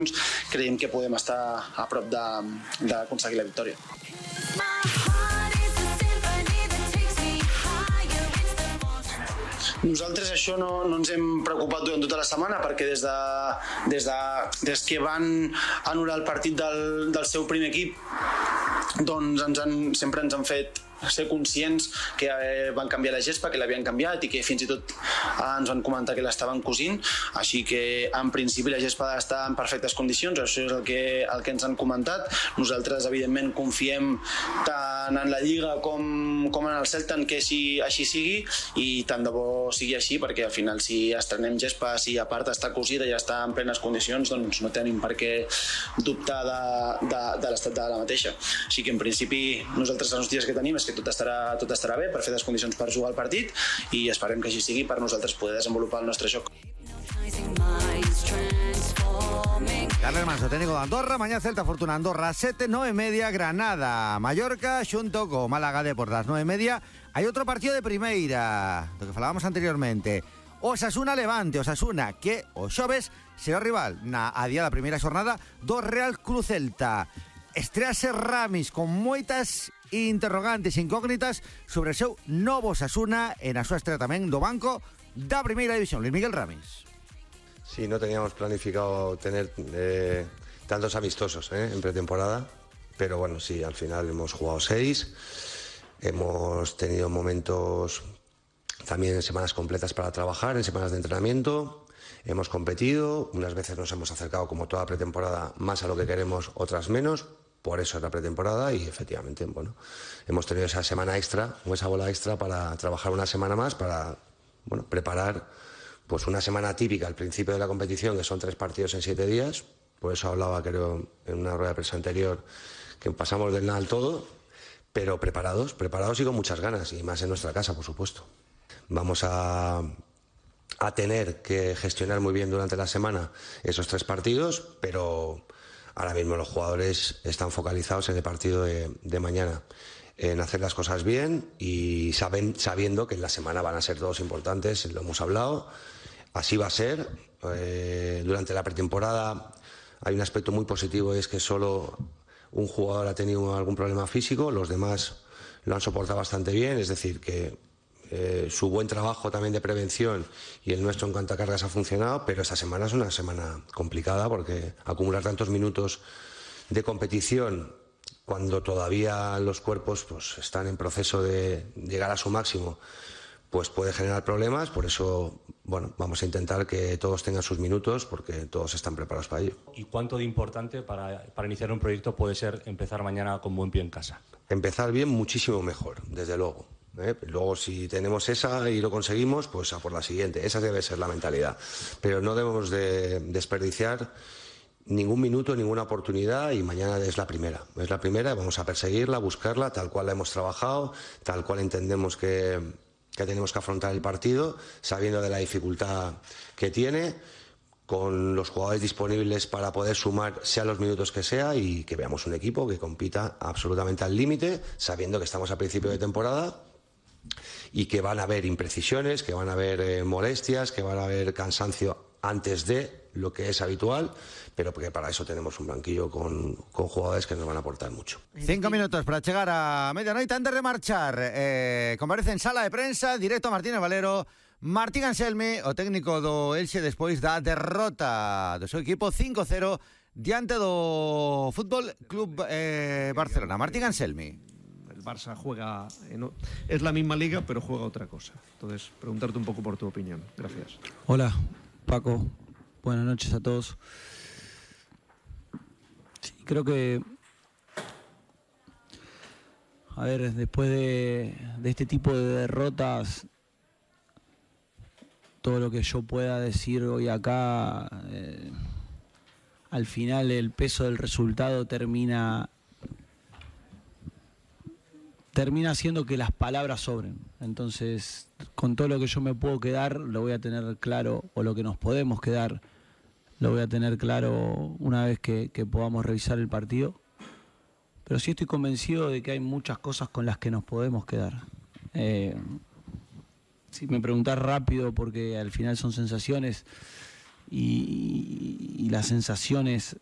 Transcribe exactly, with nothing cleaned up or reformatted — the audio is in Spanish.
creiem que podem estar a prop d'aconseguir la victòria. Nosaltres això no, no ens hem preocupat durant tota la setmana perquè des, de, des, de, des que van anul·lar el partit del, del seu primer equip doncs ens han, sempre ens han fet ser conscients que van canviar la gespa, que l'havien canviat i que fins i tot ens van comentar que l'estaven cosint, així que en principi la gespa ha d'estar en perfectes condicions, això és el que, el que ens han comentat. Nosaltres evidentment confiem tant en la Lliga com, com en el Celta en que així, així sigui i tant de bo sigui així perquè al final si estrenem gespa, si a part està cosida i està en plenes condicions, doncs no tenim per què dubtar de, de, de l'estat de la mateixa. Així que en principi nosaltres les notícies que tenim és que tot estarà, tot estarà bé, perfectes condicions per jugar al partit i esperem que així sigui per nosaltres poder desenvolupar el nostre joc. Carles Manso, técnico de Andorra, mañana Celta Fortuna Andorra, siete, nueve y media, Granada, Mallorca, xunto con Málaga Deportes, nueve y media. Hay otro partido de primeira, lo que hablábamos anteriormente. Osasuna Levante, Osasuna, que o xoves será rival na a día da primeira xornada do Real Cruz Celta. Estrease Ramis con moitas interrogantes incógnitas sobre o seu novo Osasuna e na súa estrea tamén do banco da primeira división. Luis Miguel Ramis. Sí, no teníamos planificado tener eh, tantos amistosos eh, en pretemporada, pero bueno, sí, al final hemos jugado seis, hemos tenido momentos también en semanas completas para trabajar, en semanas de entrenamiento, hemos competido, unas veces nos hemos acercado como toda pretemporada más a lo que queremos, otras menos. Por eso es la pretemporada y efectivamente, bueno, hemos tenido esa semana extra o esa bola extra para trabajar una semana más para, bueno, preparar pues una semana típica al principio de la competición, que son tres partidos en siete días. Por eso hablaba, creo, en una rueda de prensa anterior, que pasamos del nada al todo, pero preparados, preparados y con muchas ganas, y más en nuestra casa, por supuesto. Vamos a, a tener que gestionar muy bien durante la semana esos tres partidos, pero ahora mismo los jugadores están focalizados en el partido de, de mañana, en hacer las cosas bien y saben, sabiendo que en la semana van a ser todos importantes, lo hemos hablado, así va a ser. Eh, durante la pretemporada hay un aspecto muy positivo, es que solo un jugador ha tenido algún problema físico, los demás lo han soportado bastante bien, es decir, que Eh, su buen trabajo también de prevención y el nuestro en cuanto a cargas ha funcionado, pero esta semana es una semana complicada porque acumular tantos minutos de competición cuando todavía los cuerpos pues, están en proceso de llegar a su máximo, pues puede generar problemas. Por eso, bueno, vamos a intentar que todos tengan sus minutos porque todos están preparados para ello. ¿Y cuánto de importante para, para iniciar un proyecto puede ser empezar mañana con buen pie en casa? Empezar bien, muchísimo mejor, desde luego. ¿Eh? Luego si tenemos esa y lo conseguimos, pues a por la siguiente. Esa debe ser la mentalidad, pero no debemos de desperdiciar ningún minuto, ninguna oportunidad, y mañana es la primera, es la primera, vamos a perseguirla, buscarla tal cual la hemos trabajado, tal cual entendemos que, que tenemos que afrontar el partido, sabiendo de la dificultad que tiene, con los jugadores disponibles para poder sumar sea los minutos que sea, y que veamos un equipo que compita absolutamente al límite, sabiendo que estamos a principio de temporada y que van a haber imprecisiones, que van a haber eh, molestias, que van a haber cansancio antes de lo que es habitual, pero porque para eso tenemos un banquillo con, con jugadores que nos van a aportar mucho. Cinco minutos para llegar a medianoite. Antes de marchar, eh, comparece en sala de prensa directo a Martínez Valero Martín Anselmi, o técnico do Elxe despois da derrota do seu equipo cinco cero diante do Fútbol Club eh, Barcelona. Martín Anselmi. El Barça juega, en, es la misma liga, pero juega otra cosa. Entonces, preguntarte un poco por tu opinión. Gracias. Hola, Paco. Buenas noches a todos. Sí, creo que, a ver, después de, de este tipo de derrotas, todo lo que yo pueda decir hoy acá, eh, al final el peso del resultado termina termina haciendo que las palabras sobren. Entonces, con todo lo que yo me puedo quedar, lo voy a tener claro, o lo que nos podemos quedar, lo voy a tener claro una vez que, que podamos revisar el partido. Pero sí estoy convencido de que hay muchas cosas con las que nos podemos quedar. Eh, si me preguntás rápido, porque al final son sensaciones, y, y las sensaciones